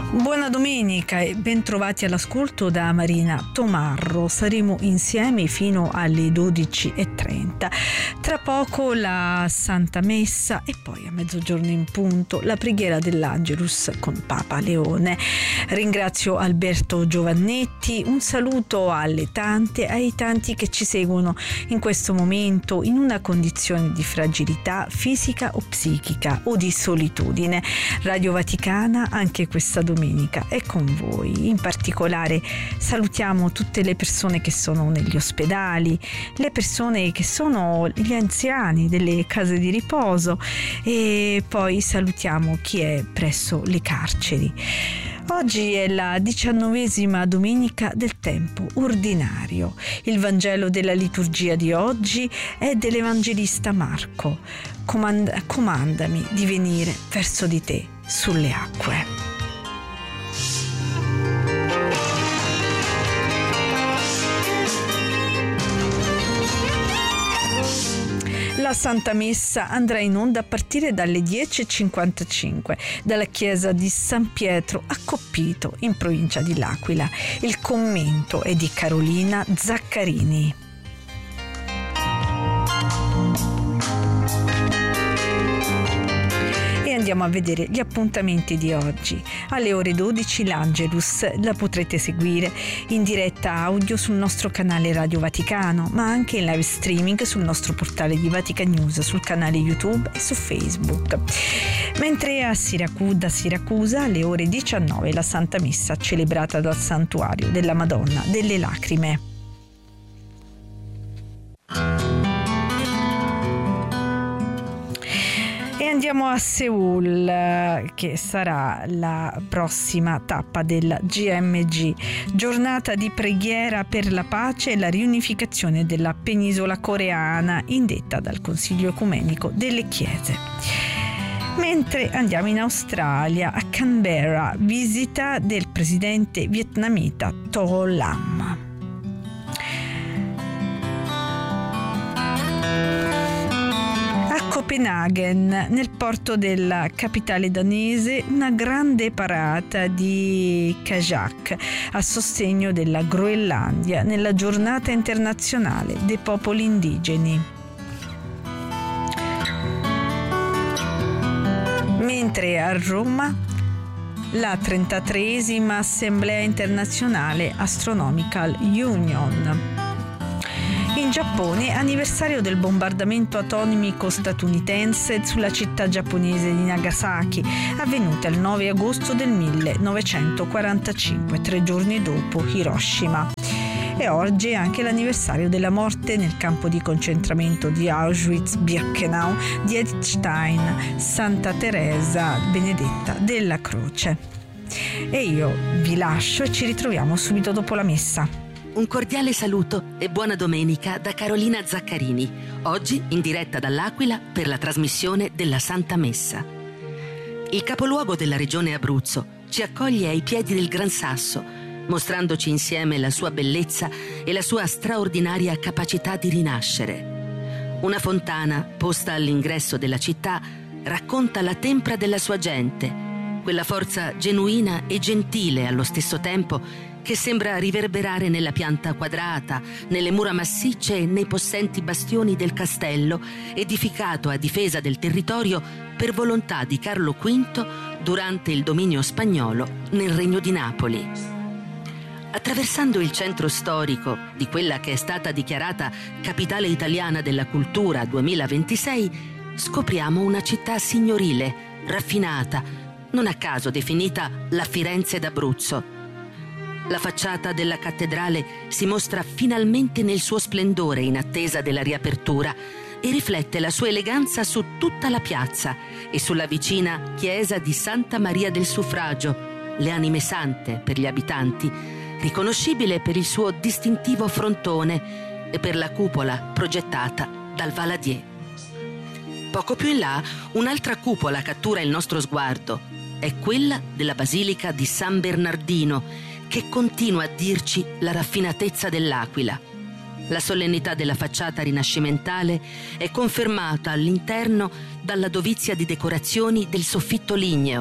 Buona domenica e bentrovati all'ascolto da Marina Tomarro. Saremo insieme fino alle 12:30. Tra poco la Santa Messa e poi a mezzogiorno in punto la preghiera dell'Angelus con Papa Leone. Ringrazio Alberto Giovannetti, un saluto alle tante, ai tanti che ci seguono in questo momento in una condizione di fragilità fisica o psichica o di solitudine. Radio Vaticana anche questa domenica è con voi. In particolare salutiamo tutte le persone che sono negli ospedali, le persone che sono gli anziani delle case di riposo e poi salutiamo chi è presso le carceri. Oggi è la 19ª domenica del tempo ordinario. Il Vangelo della liturgia di oggi è dell'Evangelista Marco. Comandami di venire verso di te sulle acque. La Santa Messa andrà in onda a partire dalle 10:55 dalla chiesa di San Pietro a Coppito, in provincia di L'Aquila. Il commento è di Carolina Zaccarini. Andiamo a vedere gli appuntamenti di oggi. Alle ore 12 l'Angelus la potrete seguire in diretta audio sul nostro canale Radio Vaticano, ma anche in live streaming sul nostro portale di Vatican News, sul canale YouTube e su Facebook. Mentre da Siracusa alle ore 19 la Santa Messa celebrata dal Santuario della Madonna delle Lacrime. Andiamo a Seul, che sarà la prossima tappa del GMG, giornata di preghiera per la pace e la riunificazione della penisola coreana, indetta dal Consiglio Ecumenico delle Chiese. Mentre andiamo in Australia, a Canberra, visita del presidente vietnamita To Lam. Copenaghen, nel porto della capitale danese, una grande parata di kajak a sostegno della Groenlandia nella giornata internazionale dei popoli indigeni. Mentre a Roma la 33esima Assemblea Internazionale Astronomical Union. In Giappone, anniversario del bombardamento atomico statunitense sulla città giapponese di Nagasaki, avvenuta il 9 agosto del 1945, 3 giorni dopo Hiroshima. E oggi è anche l'anniversario della morte nel campo di concentramento di Auschwitz-Birkenau di Edith Stein, Santa Teresa Benedetta della Croce. E io vi lascio e ci ritroviamo subito dopo la messa. Un cordiale saluto e buona domenica da Carolina Zaccarini, oggi in diretta dall'Aquila per la trasmissione della Santa Messa. Il capoluogo della regione Abruzzo ci accoglie ai piedi del Gran Sasso, mostrandoci insieme la sua bellezza e la sua straordinaria capacità di rinascere. Una fontana posta all'ingresso della città racconta la tempra della sua gente, quella forza genuina e gentile allo stesso tempo che sembra riverberare nella pianta quadrata, nelle mura massicce e nei possenti bastioni del castello, edificato a difesa del territorio per volontà di Carlo V durante il dominio spagnolo nel Regno di Napoli. Attraversando il centro storico di quella che è stata dichiarata Capitale Italiana della Cultura 2026, scopriamo una città signorile, raffinata, non a caso definita la Firenze d'Abruzzo. La facciata della cattedrale si mostra finalmente nel suo splendore in attesa della riapertura e riflette la sua eleganza su tutta la piazza e sulla vicina chiesa di Santa Maria del Suffragio, le Anime Sante per gli abitanti, riconoscibile per il suo distintivo frontone e per la cupola progettata dal Valadier. Poco più in là, un'altra cupola cattura il nostro sguardo. È quella della Basilica di San Bernardino, che continua a dirci la raffinatezza dell'Aquila. La solennità della facciata rinascimentale è confermata all'interno dalla dovizia di decorazioni del soffitto ligneo,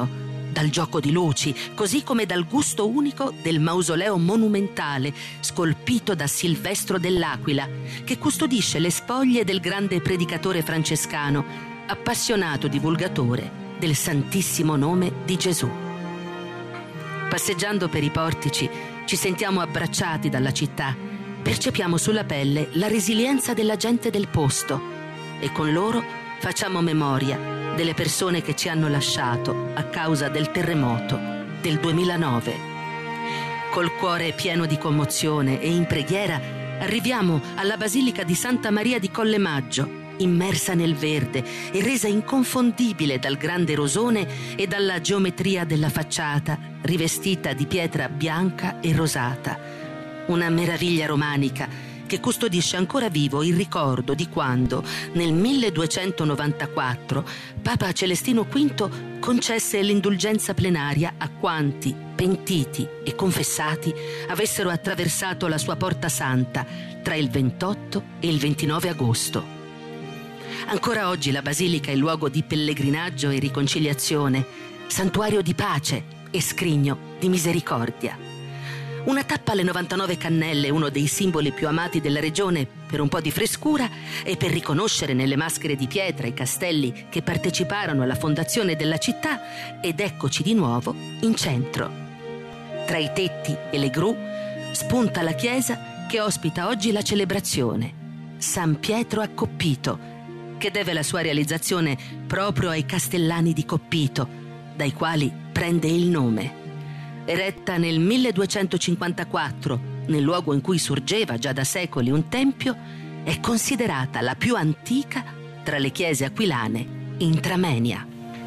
dal gioco di luci, così come dal gusto unico del mausoleo monumentale scolpito da Silvestro dell'Aquila, che custodisce le spoglie del grande predicatore francescano, appassionato divulgatore del Santissimo Nome di Gesù. Passeggiando per i portici ci sentiamo abbracciati dalla città, percepiamo sulla pelle la resilienza della gente del posto e con loro facciamo memoria delle persone che ci hanno lasciato a causa del terremoto del 2009. Col cuore pieno di commozione e in preghiera arriviamo alla Basilica di Santa Maria di Colle Maggio, immersa nel verde e resa inconfondibile dal grande rosone e dalla geometria della facciata rivestita di pietra bianca e rosata. Una meraviglia romanica che custodisce ancora vivo il ricordo di quando, nel 1294, Papa Celestino V concesse l'indulgenza plenaria a quanti, pentiti e confessati, avessero attraversato la sua porta santa tra il 28 e il 29 agosto. Ancora oggi la Basilica è luogo di pellegrinaggio e riconciliazione, santuario di pace e scrigno di misericordia. Una tappa alle 99 Cannelle, uno dei simboli più amati della regione, per un po' di frescura e per riconoscere nelle maschere di pietra i castelli che parteciparono alla fondazione della città, ed eccoci di nuovo in centro. Tra i tetti e le gru spunta la chiesa che ospita oggi la celebrazione, San Pietro a Coppito, che deve la sua realizzazione proprio ai castellani di Coppito, dai quali prende il nome. Eretta nel 1254, nel luogo in cui sorgeva già da secoli un tempio, è considerata la più antica tra le chiese aquilane in Tramenia.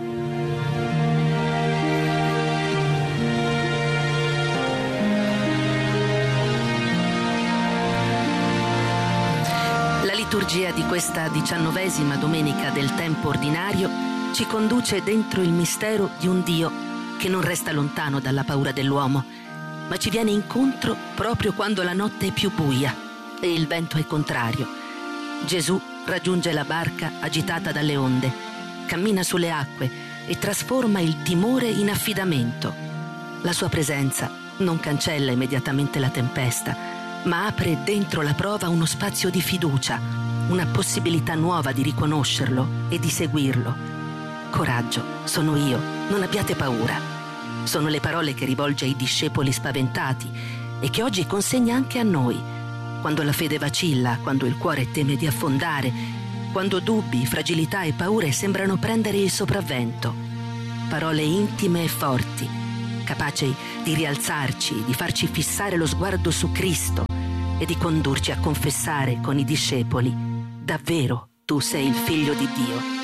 La liturgia di questa 19ª domenica del tempo ordinario ci conduce dentro il mistero di un Dio che non resta lontano dalla paura dell'uomo, ma ci viene incontro proprio quando la notte è più buia e il vento è contrario. Gesù raggiunge la barca agitata dalle onde, cammina sulle acque e trasforma il timore in affidamento. La sua presenza non cancella immediatamente la tempesta, ma apre dentro la prova uno spazio di fiducia, una possibilità nuova di riconoscerlo e di seguirlo. Coraggio, sono io, non abbiate paura. Sono le parole che rivolge ai discepoli spaventati e che oggi consegna anche a noi, quando la fede vacilla, quando il cuore teme di affondare, quando dubbi, fragilità e paure sembrano prendere il sopravvento. Parole intime e forti, capaci di rialzarci, di farci fissare lo sguardo su Cristo e di condurci a confessare con i discepoli: davvero tu sei il Figlio di Dio.